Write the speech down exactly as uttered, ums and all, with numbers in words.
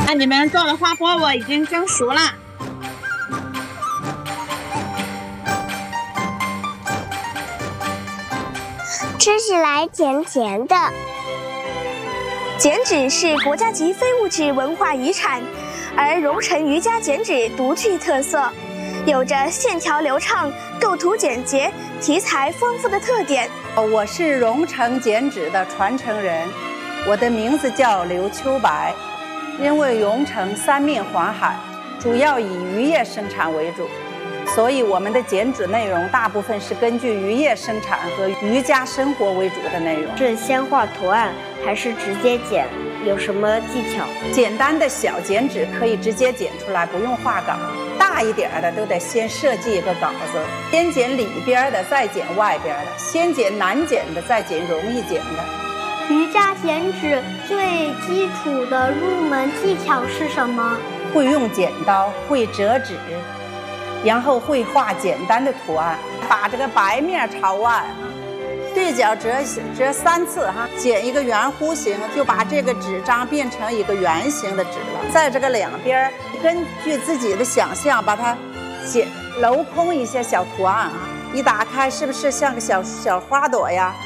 那你们做的花波我已经蒸熟了。 吃起来甜甜的。 剪纸是国家级非物质文化遗产，而蓉城瑜伽剪纸独具特色，有着线条流畅、构图简洁、题材丰富的特点。 我是蓉城剪纸的传承人，我的名字叫刘秋白。因为蓉城三面环海，主要以渔业生产为主，所以我们的剪纸内容大部分是根据渔业生产和渔家生活为主的内容。 是先画图案还是直接剪？有什么技巧？ 简单的小剪纸可以直接剪出来，不用画稿。大一点的都得先设计一个稿子，先剪里边的，再剪外边的，先剪难剪的，再剪容易剪的。 瑜伽剪纸最基础的入门技巧是什么？ 会用剪刀，会折纸，然后会画简单的图案。把这个白面朝外，对角折折三次哈，剪一个圆弧形，就把这个纸张变成一个圆形的纸了。在这个两边，根据自己的想象，把它剪镂空一些小图案啊。一打开，是不是像个小小花朵呀？